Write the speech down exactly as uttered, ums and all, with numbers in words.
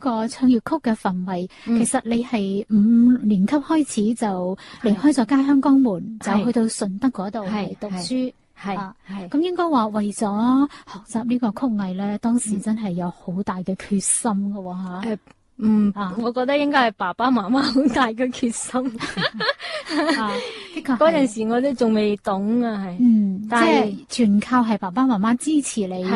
個唱粵曲嘅氛圍，其實你係五年級開始就離開咗家鄉江門，就去到順德嗰度嚟讀書。 係啊， 係咁應該話為咗學習呢個曲藝咧，當時真係有好大嘅決心㗎喎嚇。 誒嗯啊， 我覺得應該係爸爸媽媽好大嘅決心。 啊，的確嗰陣時我都仲未懂啊，係。 嗯，即但係係全靠係爸爸媽媽支持你。